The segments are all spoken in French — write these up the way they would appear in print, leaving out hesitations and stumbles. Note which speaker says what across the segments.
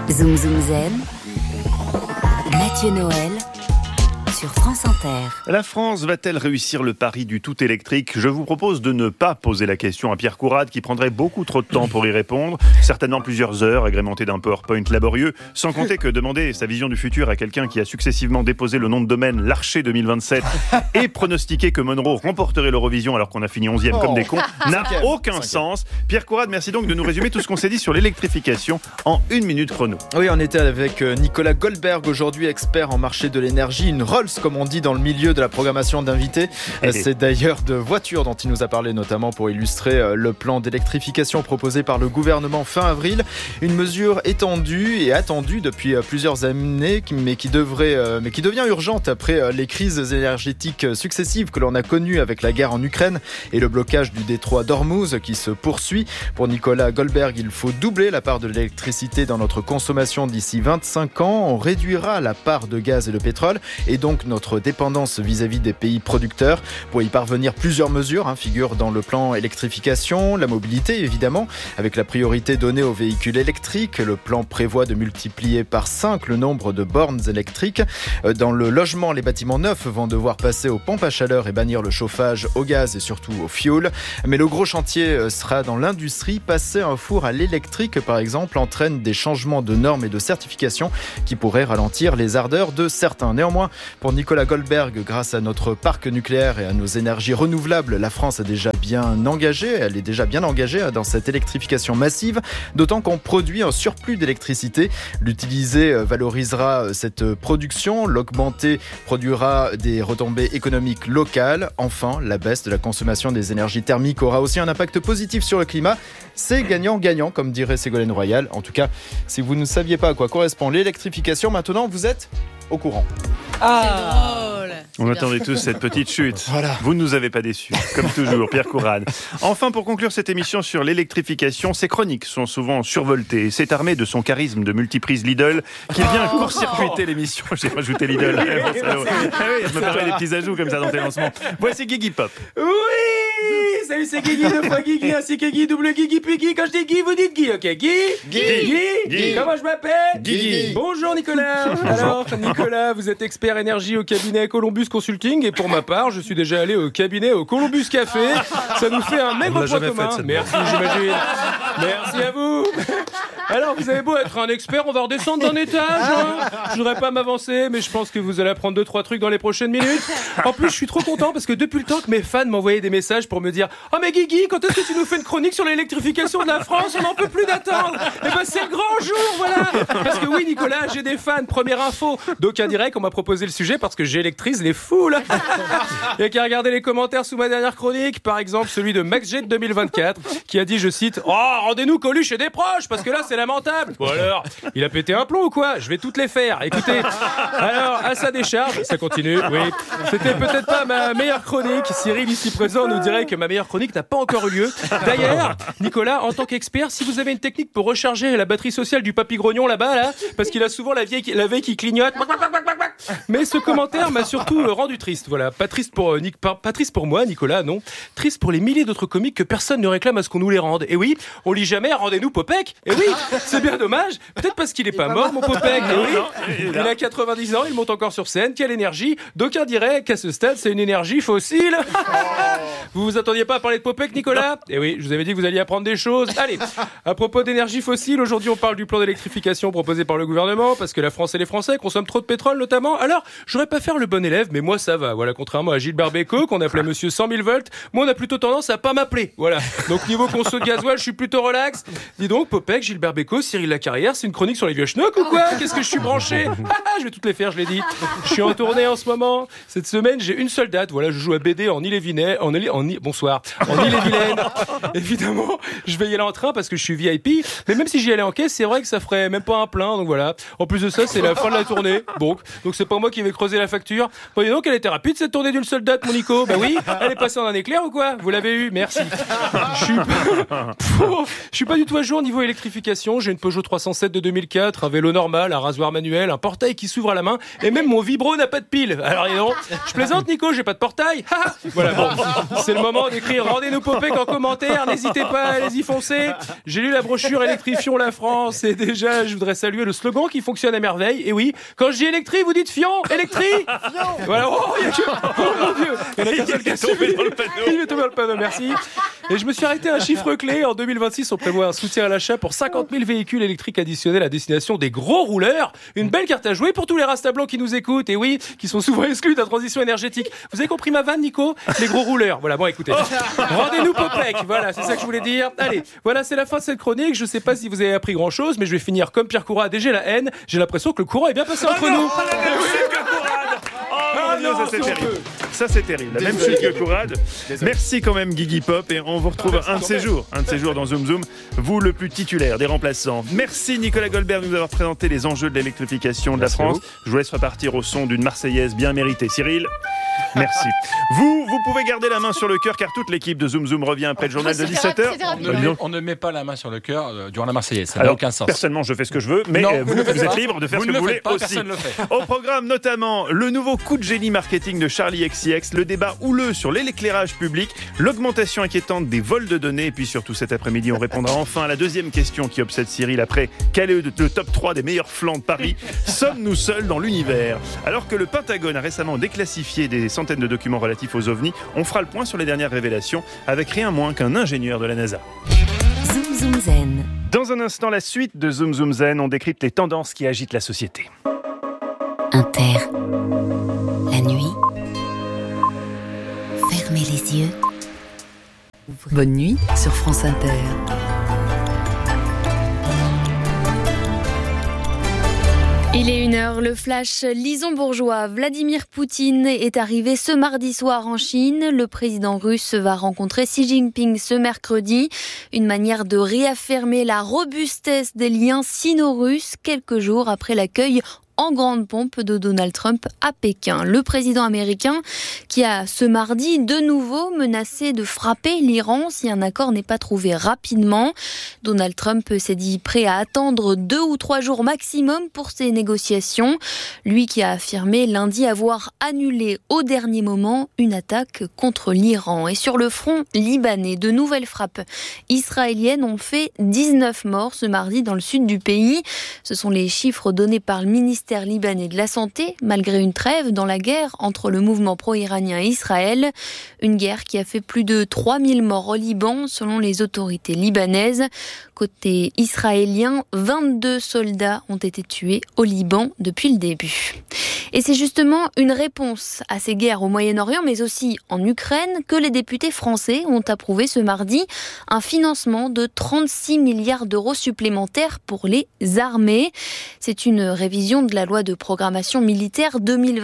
Speaker 1: Zoom Zoom Zen, Mathieu Noël sur France Inter.
Speaker 2: La France va-t-elle réussir le pari du tout électrique ? Je vous propose de ne pas poser la question à Pierre Courade qui prendrait beaucoup trop de temps pour y répondre, certainement plusieurs heures agrémentées d'un PowerPoint laborieux, sans compter que demander sa vision du futur à quelqu'un qui a successivement déposé le nom de domaine Larcher 2027 et pronostiqué que Monroe remporterait l'Eurovision alors qu'on a fini 11e comme des cons n'a aucun sens. Pierre Courade, merci donc de nous résumer tout ce qu'on s'est dit sur l'électrification en 1 minute chrono.
Speaker 3: Oui, on était avec Nicolas Goldberg, aujourd'hui expert en marché de l'énergie, une Rolls comme on dit dans le milieu de la programmation d'invités. C'est d'ailleurs de voitures dont il nous a parlé notamment pour illustrer le plan d'électrification proposé par le gouvernement fin avril. Une mesure étendue et attendue depuis plusieurs années mais qui devient urgente après les crises énergétiques successives que l'on a connues avec la guerre en Ukraine et le blocage du détroit d'Ormuz qui se poursuit. Pour Nicolas Goldberg, il faut doubler la part de l'électricité dans notre consommation d'ici 25 ans. On réduira la part de gaz et de pétrole et donc notre dépendance vis-à-vis des pays producteurs. Pour y parvenir, plusieurs mesures figurent dans le plan électrification. La mobilité, évidemment, avec la priorité donnée aux véhicules électriques. Le plan prévoit de multiplier par 5 le nombre de bornes électriques. Dans le logement, les bâtiments neufs vont devoir passer aux pompes à chaleur et bannir le chauffage au gaz et surtout au fioul. Mais le gros chantier sera dans l'industrie. Passer un four à l'électrique, par exemple, entraîne des changements de normes et de certification qui pourraient ralentir les ardeurs de certains. Néanmoins, pour Nicolas Goldberg, grâce à notre parc nucléaire et à nos énergies renouvelables, la France est déjà bien engagée dans cette électrification massive, d'autant qu'on produit un surplus d'électricité. L'utiliser valorisera cette production, l'augmenter produira des retombées économiques locales. Enfin, la baisse de la consommation des énergies thermiques aura aussi un impact positif sur le climat. C'est gagnant-gagnant, comme dirait Ségolène Royal. En tout cas, si vous ne saviez pas à quoi correspond l'électrification, maintenant vous êtes au courant.
Speaker 2: On attendait tous cette petite chute. Voilà. Vous ne nous avez pas déçus, comme toujours, Pierre Courade. Enfin, pour conclure cette émission sur l'électrification, ces chroniques sont souvent survoltées. C'est armé de son charisme de multiprise Lidl qui vient court-circuiter l'émission. J'ai rajouté Lidl. Je me permets des petits ajouts comme ça dans tes lancements. Voici Guigui Pop.
Speaker 4: Oui, salut, c'est Guigui, 2 fois Guigui, ainsi que Guy, double Guigui, puis Guy. Quand je dis Guy, vous dites Guy, ok? Guy. Comment je m'appelle?
Speaker 2: Guigui.
Speaker 4: Bonjour Nicolas. Alors, Nicolas, vous êtes expert énergie au cabinet Columbus Consulting et pour ma part, je suis déjà allé au cabinet au Columbus Café. Ça nous fait un maigre point commun. Merci, j'imagine. Merci à vous. Alors, vous avez beau être un expert, on va redescendre d'un étage. Je voudrais pas m'avancer, mais je pense que vous allez apprendre 2-3 trucs dans les prochaines minutes. En plus, je suis trop content parce que depuis le temps que mes fans m'envoyaient des messages pour me dire « Oh mais Guigui, quand est-ce que tu nous fais une chronique sur l'électrification de la France ? On n'en peut plus d'attendre !» Et ben c'est le grand jour, voilà. Parce que oui, Nicolas, j'ai des fans. Première info. D'aucuns diraient qu'on m'a proposé le sujet parce que j'électrise les foules. Il y a qu'à regarder les commentaires sous ma dernière chronique. Par exemple, celui de MaxJet 2024 qui a dit, je cite, « Oh, rendez-nous Coluche et des proches parce que là, c'est lamentable. » Bon alors, il a pété un plomb ou quoi ? Je vais toutes les faire. Écoutez, alors, à sa décharge, ça continue, oui. C'était peut-être pas ma meilleure chronique. Cyril, ici présent, nous dirait que ma meilleure chronique n'a pas encore eu lieu. D'ailleurs, Nicolas, en tant qu'expert, si vous avez une technique pour recharger la batterie sociale du papy grognon là-bas, là, parce qu'il a souvent la veille qui clignote. Mais ce commentaire m'a surtout rendu triste. Voilà, pas triste pour moi, Nicolas, non. Triste pour les milliers d'autres comiques que personne ne réclame à ce qu'on nous les rende. Et oui, on lit jamais rendez-nous Popek. Et oui, c'est bien dommage. Peut-être parce qu'il est pas mort, mon Popek. Et oui, il a 90 ans, il monte encore sur scène. Quelle énergie. D'aucuns diraient qu'à ce stade, c'est une énergie fossile. Vous vous attendiez pas à parler de Popek, Nicolas ? Eh oui, je vous avais dit que vous alliez apprendre des choses. Allez, à propos d'énergie fossile, aujourd'hui on parle du plan d'électrification proposé par le gouvernement parce que la France et les Français consomment trop de pétrole notamment. Alors, j'aurais pas faire le bon élève, mais moi ça va. Voilà, contrairement à Gilbert Bécaud qu'on appelait Monsieur 100 000 volts, moi on a plutôt tendance à pas m'appeler. Voilà. Donc niveau conso de gasoil, je suis plutôt relax. Dis donc, Popek, Gilbert Bécaud, Cyril Lacarrière, c'est une chronique sur les vieux schnocks ou quoi ? Qu'est-ce que je suis branché ? Je vais toutes les faire, je l'ai dit. Je suis en tournée en ce moment. Cette semaine, j'ai une seule date. Voilà, je joue à BD en Ille-et-Vilaine. Bonsoir. En Ille-et-Vilaine. Évidemment, je vais y aller en train parce que je suis VIP. Mais même si j'y allais en caisse, c'est vrai que ça ferait même pas un plein. Donc voilà. En plus de ça, c'est la fin de la tournée. Donc c'est pas moi qui vais creuser la facture. Voyez donc, elle était rapide cette tournée d'une seule date, mon Nico. Ben oui, elle est passée en un éclair ou quoi? Vous l'avez eu, merci. Je suis pas du tout à jour niveau électrification. J'ai une Peugeot 307 de 2004, un vélo normal, un rasoir manuel, un portail qui s'ouvre à la main, et même mon vibro n'a pas de pile. Alors, non, je plaisante, Nico, j'ai pas de portail. Voilà, bon, c'est le moment d'écrire rendez-nous Popek en commentaire. N'hésitez pas, allez-y foncez. J'ai lu la brochure Électrifions la France, et déjà, je voudrais saluer le slogan qui fonctionne à merveille. Et oui, quand je dis électri, vous dites fion, électri. Voilà, oh mon Dieu, il y en a qu'un seul qui est tombé dans le panneau. Il est tombé dans le panneau, merci. Et je me suis arrêté à un chiffre clé. En 2026, on prévoit un soutien à l'achat pour 50 000 véhicules électriques additionnels à destination des gros rouleurs. Une belle carte à jouer pour tous les Rasta blancs qui nous écoutent, et oui, qui sont souvent exclus de la transition énergétique. Vous avez compris ma vanne, Nico? Les gros rouleurs. Voilà, bon, écoutez. Rendez-nous Popek. Voilà, c'est ça que je voulais dire. Allez, voilà, c'est la fin de cette chronique. Je sais pas si vous avez appris grand-chose, mais je vais finir comme Pierre Courade et j'ai la haine. J'ai l'impression que le courant est bien passé entre nous.
Speaker 2: Ça c'est terrible. Ça c'est terrible. La même chute que Courade. Merci quand même Guigui Pop, et on vous retrouve un de ces jours dans Zoom Zoom, vous le plus titulaire des remplaçants. Merci Nicolas Goldberg de nous avoir présenté les enjeux de l'électrification de la France. Je vous laisse repartir au son d'une Marseillaise bien méritée. Cyril, merci. Vous pouvez garder la main sur le cœur, car toute l'équipe de Zoom Zoom revient après le journal de 17h.
Speaker 5: On ne met pas la main sur le cœur durant la Marseillaise, ça n'a aucun sens.
Speaker 2: Personnellement, je fais ce que je veux, mais vous êtes libre de faire ce que vous voulez aussi.
Speaker 5: Personne le fait.
Speaker 2: Au programme notamment le nouveau coup de génie marketing de Charli XCX, le débat houleux sur l'éclairage public, l'augmentation inquiétante des vols de données, et puis surtout cet après-midi, on répondra enfin à la deuxième question qui obsède Cyril après quel est le top 3 des meilleurs flancs de Paris. Sommes-nous seuls dans l'univers? Alors que le Pentagone a récemment déclassifié des centaines de documents relatifs aux ovnis, on fera le point sur les dernières révélations avec rien moins qu'un ingénieur de la NASA.
Speaker 1: Zoom Zoom Zen.
Speaker 2: Dans un instant, la suite de Zoom Zoom Zen, on décrypte les tendances qui agitent la société.
Speaker 1: Inter. La nuit. Fermez les yeux. Bonne nuit sur France Inter.
Speaker 6: Il est 1h, le flash Lison-Bourgeois. Vladimir Poutine est arrivé ce mardi soir en Chine. Le président russe va rencontrer Xi Jinping ce mercredi. Une manière de réaffirmer la robustesse des liens sino-russes quelques jours après l'accueil en grande pompe de Donald Trump à Pékin. Le président américain qui a ce mardi de nouveau menacé de frapper l'Iran si un accord n'est pas trouvé rapidement. Donald Trump s'est dit prêt à attendre 2 ou 3 jours maximum pour ces négociations. Lui qui a affirmé lundi avoir annulé au dernier moment une attaque contre l'Iran. Et sur le front libanais, de nouvelles frappes israéliennes ont fait 19 morts ce mardi dans le sud du pays. Ce sont les chiffres donnés par le ministère libanais de la Santé, malgré une trêve dans la guerre entre le mouvement pro-iranien et Israël. Une guerre qui a fait plus de 3000 morts au Liban, selon les autorités libanaises. Côté israélien, 22 soldats ont été tués au Liban depuis le début. Et c'est justement une réponse à ces guerres au Moyen-Orient, mais aussi en Ukraine, que les députés français ont approuvé ce mardi un financement de 36 milliards d'euros supplémentaires pour les armées. C'est une révision de la loi de programmation militaire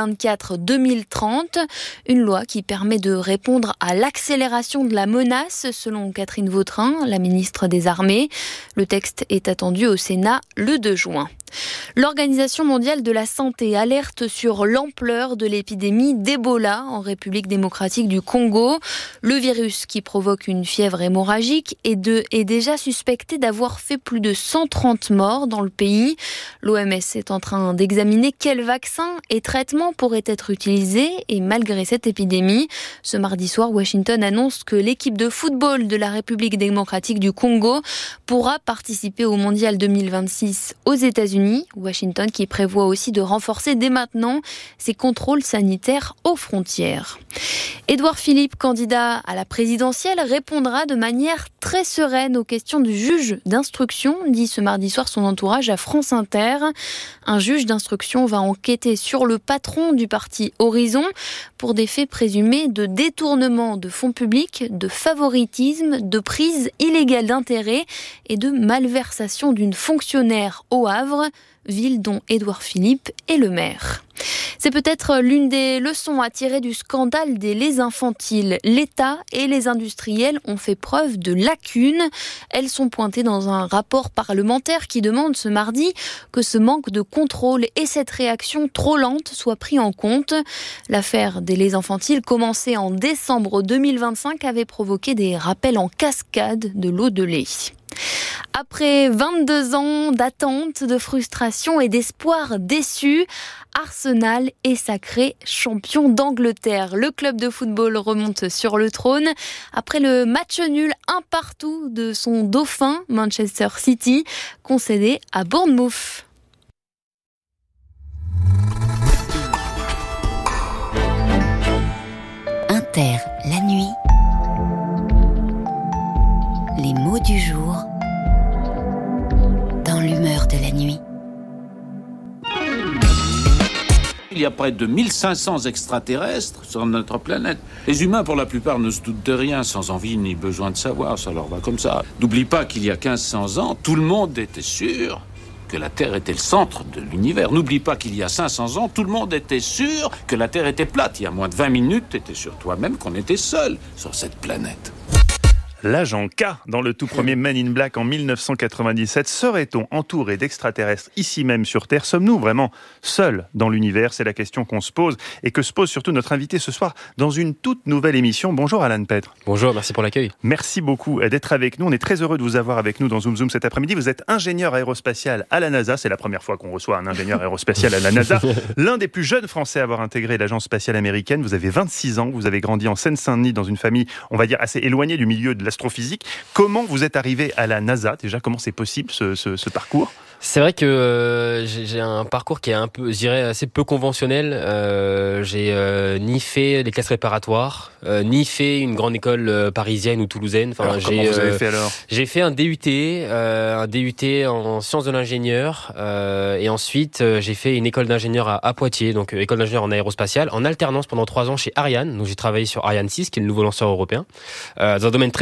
Speaker 6: 2024-2030, une loi qui permet de répondre à l'accélération de la menace, selon Catherine Vautrin, la ministre des Armées. Le texte est attendu au Sénat le 2 juin. L'Organisation mondiale de la santé alerte sur l'ampleur de l'épidémie d'Ebola en République démocratique du Congo. Le virus qui provoque une fièvre hémorragique est déjà suspecté d'avoir fait plus de 130 morts dans le pays. L'OMS est en train d'examiner quels vaccins et traitements pourraient être utilisés. Et malgré cette épidémie, ce mardi soir, Washington annonce que l'équipe de football de la République démocratique du Congo pourra participer au Mondial 2026 aux États-Unis. Washington qui prévoit aussi de renforcer dès maintenant ses contrôles sanitaires aux frontières. Édouard Philippe, candidat à la présidentielle, répondra de manière très sereine aux questions du juge d'instruction, dit ce mardi soir son entourage à France Inter. Un juge d'instruction va enquêter sur le patron du parti Horizon pour des faits présumés de détournement de fonds publics, de favoritisme, de prise illégale d'intérêt et de malversation d'une fonctionnaire au Havre. ville dont Édouard Philippe est le maire. C'est peut-être l'une des leçons à tirer du scandale des laits infantiles. L'État et les industriels ont fait preuve de lacunes. Elles sont pointées dans un rapport parlementaire qui demande ce mardi que ce manque de contrôle et cette réaction trop lente soient pris en compte. L'affaire des laits infantiles, commencée en décembre 2025, avait provoqué des rappels en cascade de l'eau de lait. Après 22 ans d'attente, de frustration et d'espoir déçus, Arsenal est sacré champion d'Angleterre. Le club de football remonte sur le trône après le match nul 1-1 de son dauphin Manchester City, concédé à Bournemouth.
Speaker 1: Inter, la nuit. Les mots du jour dans l'humeur de la nuit.
Speaker 7: Il y a près de 1500 extraterrestres sur notre planète. Les humains, pour la plupart, ne se doutent de rien, sans envie ni besoin de savoir, ça leur va comme ça. N'oublie pas qu'il y a 1500 ans, tout le monde était sûr que la Terre était le centre de l'univers. N'oublie pas qu'il y a 500 ans, tout le monde était sûr que la Terre était plate. Il y a moins de 20 minutes, tu étais sûr toi-même qu'on était seul sur cette planète.
Speaker 2: L'agent K, dans le tout premier Men in Black en 1997, serait-on entouré d'extraterrestres ici même sur Terre ? Sommes-nous vraiment seuls dans l'univers ? C'est la question qu'on se pose et que se pose surtout notre invité ce soir dans une toute nouvelle émission. Bonjour Alan Petre.
Speaker 8: Bonjour, merci pour l'accueil.
Speaker 2: Merci beaucoup d'être avec nous. On est très heureux de vous avoir avec nous dans Zoom Zoom cet après-midi. Vous êtes ingénieur aérospatial à la NASA. C'est la première fois qu'on reçoit un ingénieur aérospatial à la NASA. L'un des plus jeunes Français à avoir intégré l'agence spatiale américaine. Vous avez 26 ans. Vous avez grandi en Seine-Saint-Denis dans une famille, on va dire, assez éloignée du milieu de l'astrophysique. Comment vous êtes arrivé à la NASA ? Déjà, comment c'est possible ce parcours ?
Speaker 8: C'est vrai que j'ai un parcours qui est un peu, je dirais, assez peu conventionnel. J'ai ni fait les classes préparatoires, ni fait une grande école parisienne ou toulousaine.
Speaker 2: Enfin, comment vous avez fait alors ?
Speaker 8: J'ai fait un DUT en sciences de l'ingénieur, et ensuite j'ai fait une école d'ingénieur à Poitiers, donc école d'ingénieur en aérospatiale, en alternance pendant 3 ans chez Ariane. Donc j'ai travaillé sur Ariane 6, qui est le nouveau lanceur européen, dans un domaine très